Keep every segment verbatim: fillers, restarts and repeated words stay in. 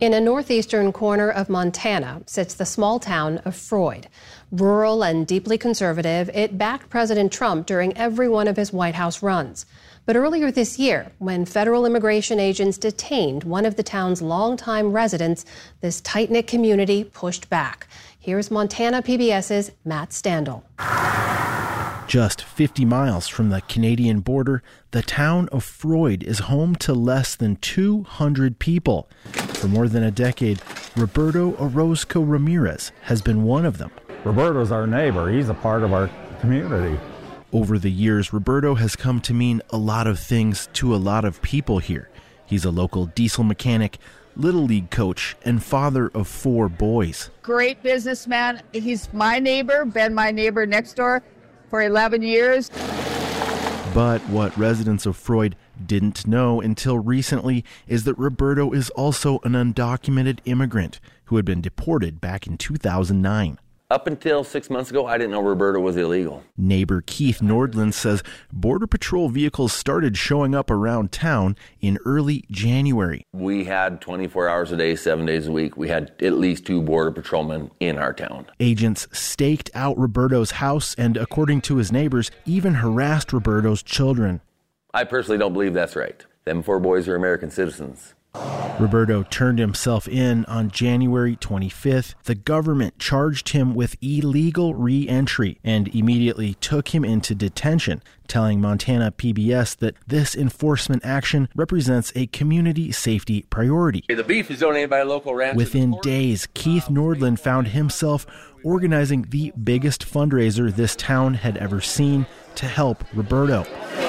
In a northeastern corner of Montana sits the small town of Freud. Rural and deeply conservative, it backed President Trump during every one of his White House runs. But earlier this year, when federal immigration agents detained one of the town's longtime residents, this tight-knit community pushed back. Here's Montana PBS's Matt Standel. Just fifty miles from the Canadian border, the town of Freud is home to less than two hundred people. For more than a decade, Roberto Orozco Ramirez has been one of them. Roberto's our neighbor. He's a part of our community. Over the years, Roberto has come to mean a lot of things to a lot of people here. He's a local diesel mechanic, Little League coach, and father of four boys. Great businessman. He's my neighbor, been my neighbor next door for eleven years. But what residents of Freud didn't know until recently is that Roberto is also an undocumented immigrant who had been deported back in two thousand nine. Up until six months ago, I didn't know Roberto was illegal. Neighbor Keith Nordland says Border Patrol vehicles started showing up around town in early January. We had twenty-four hours a day, seven days a week. We had at least two Border Patrolmen in our town. Agents staked out Roberto's house and, according to his neighbors, even harassed Roberto's children. I personally don't believe that's right. Them four boys are American citizens. Roberto turned himself in on January twenty-fifth. The government charged him with illegal re-entry and immediately took him into detention, telling Montana P B S that this enforcement action represents a community safety priority. The beef is donated by a local rancher. Within days, Keith Nordland found himself organizing the biggest fundraiser this town had ever seen to help Roberto.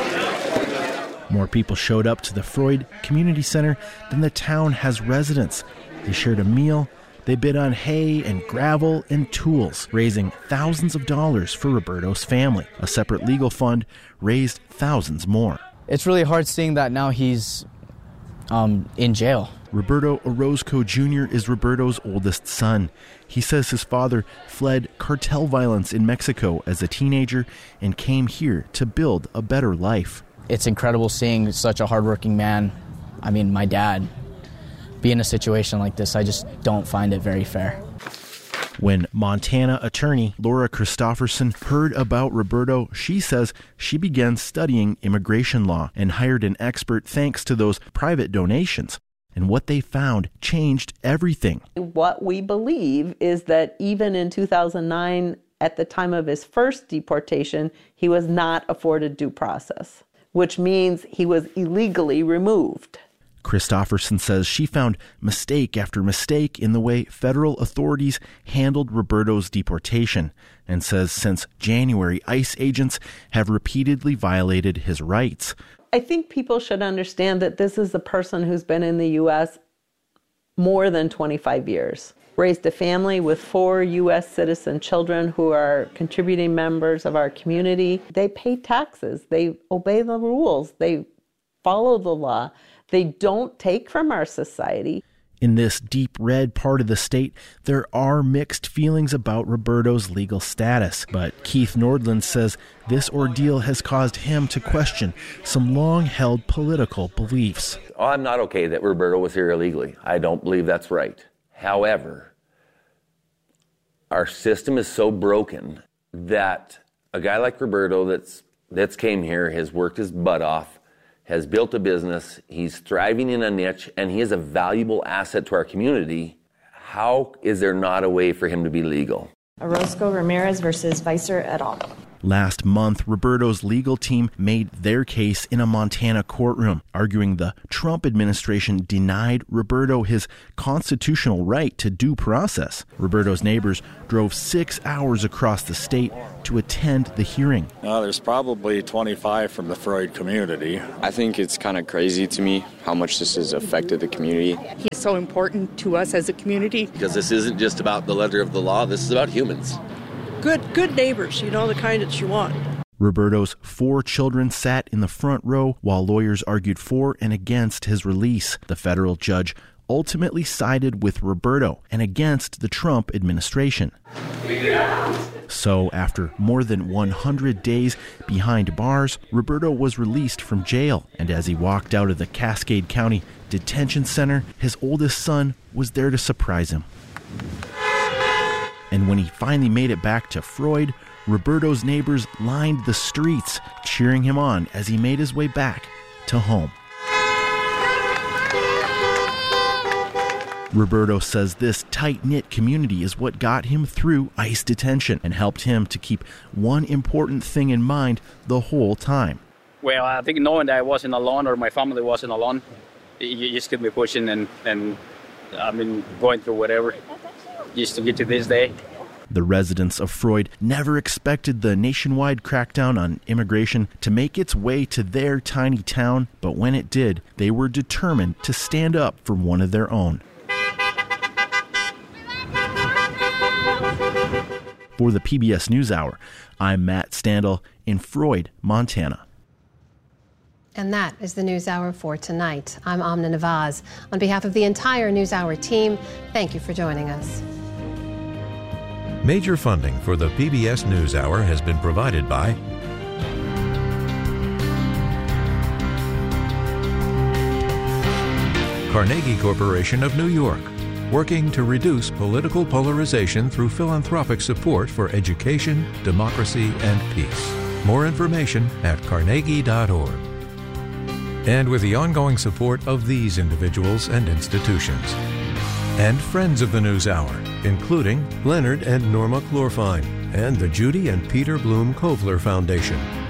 More people showed up to the Freud Community Center than the town has residents. They shared a meal, they bid on hay and gravel and tools, raising thousands of dollars for Roberto's family. A separate legal fund raised thousands more. It's really hard seeing that now he's um, in jail. Roberto Orozco Junior is Roberto's oldest son. He says his father fled cartel violence in Mexico as a teenager and came here to build a better life. It's incredible seeing such a hardworking man, I mean, my dad, be in a situation like this. I just don't find it very fair. When Montana attorney Laura Christopherson heard about Roberto, she says she began studying immigration law and hired an expert thanks to those private donations. And what they found changed everything. What we believe is that even in two thousand nine, at the time of his first deportation, he was not afforded due process, which means he was illegally removed. Christopherson says she found mistake after mistake in the way federal authorities handled Roberto's deportation, and says since January, ICE agents have repeatedly violated his rights. I think people should understand that this is a person who's been in the U S more than twenty-five years. Raised a family with four U S citizen children who are contributing members of our community. They pay taxes. They obey the rules. They follow the law. They don't take from our society. In this deep red part of the state, there are mixed feelings about Roberto's legal status. But Keith Nordland says this ordeal has caused him to question some long-held political beliefs. Oh, I'm not okay that Roberto was here illegally. I don't believe that's right. However, our system is so broken that a guy like Roberto that's that's came here, has worked his butt off, has built a business, he's thriving in a niche, and he is a valuable asset to our community. How is there not a way for him to be legal? Orozco Ramirez versus Vicer et al. Last month, Roberto's legal team made their case in a Montana courtroom, arguing the Trump administration denied Roberto his constitutional right to due process. Roberto's neighbors drove six hours across the state to attend the hearing. Uh, there's probably twenty-five from the Freud community. I think it's kind of crazy to me how much this has affected the community. He's so important to us as a community. Because this isn't just about the letter of the law, this is about humans. Good, good neighbors, you know, the kind that you want. Roberto's four children sat in the front row while lawyers argued for and against his release. The federal judge ultimately sided with Roberto and against the Trump administration. So after more than one hundred days behind bars, Roberto was released from jail. And as he walked out of the Cascade County Detention Center, his oldest son was there to surprise him. And when he finally made it back to Freud, Roberto's neighbors lined the streets, cheering him on as he made his way back to home. Roberto says this tight-knit community is what got him through ICE detention and helped him to keep one important thing in mind the whole time. Well, I think knowing that I wasn't alone or my family wasn't alone, you just keep me pushing and, and I mean, going through whatever just to get to this day. The residents of Freud never expected the nationwide crackdown on immigration to make its way to their tiny town, but when it did, they were determined to stand up for one of their own. For the P B S NewsHour, I'm Matt Standel in Freud, Montana. And that is the NewsHour for tonight. I'm Amna Nawaz. On behalf of the entire NewsHour team, thank you for joining us. Major funding for the P B S NewsHour has been provided by Carnegie Corporation of New York, working to reduce political polarization through philanthropic support for education, democracy, and peace. More information at carnegie dot org. And with the ongoing support of these individuals and institutions. And friends of the NewsHour, including Leonard and Norma Chlorfine, and the Judy and Peter Bloom Kovler Foundation.